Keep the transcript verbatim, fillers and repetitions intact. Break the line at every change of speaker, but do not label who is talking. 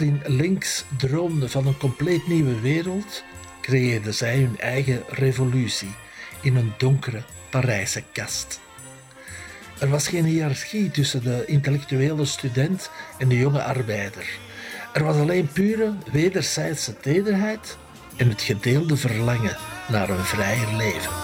In links droomde van een compleet nieuwe wereld, creëerden zij hun eigen revolutie in een donkere Parijse kast. Er was geen hiërarchie tussen de intellectuele student en de jonge arbeider. Er was alleen pure wederzijdse tederheid en het gedeelde verlangen naar een vrijer leven.